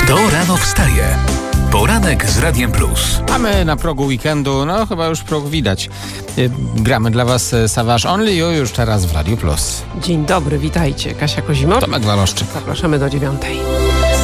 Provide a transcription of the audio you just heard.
Kto rano wstaje? Poranek z Radiem Plus. Mamy na progu weekendu, chyba już próg widać. Gramy dla Was Savage Only You już teraz w Radiu Plus. Dzień dobry, witajcie. Kasia Kozimor. Tomek Waloszczyk. Zapraszamy do 9:00.